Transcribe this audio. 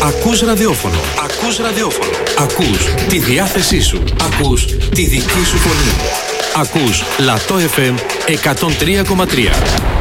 Ακούς ραδιόφωνο. Ακούς ραδιόφωνο. Ακούς τη διάθεσή σου. Ακούς τη δική σου φωνή. Ακούς Λατό FM 103,3.